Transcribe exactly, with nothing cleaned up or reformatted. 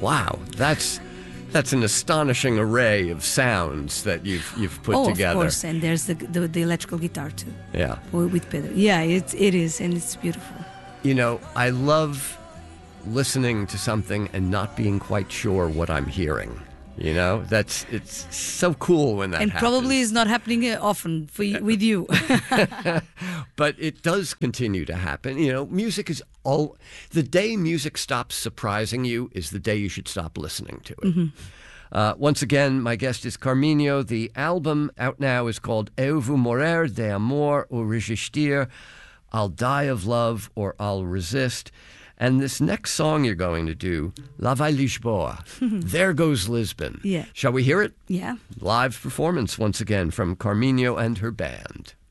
Wow, that's that's an astonishing array of sounds that you've you've put oh, together. Of course, and there's the, the the electrical guitar too. Yeah, with Pedro. Yeah, it it is, and it's beautiful. You know, I love listening to something and not being quite sure what I'm hearing. You know, that's it's so cool when that and happens. And probably is not happening often for you, with you. But it does continue to happen. You know, music is all... The day music stops surprising you is the day you should stop listening to it. Mm-hmm. Uh, once again, my guest is Carminho. The album out now is called Eu Vou Morrer de Amor ou Resistir. I'll Die of Love or I'll Resist. And this next song you're going to do, Lá Vai Lisboa, There Goes Lisbon. Yeah. Shall we hear it? Yeah. Live performance once again from Carminho and her band.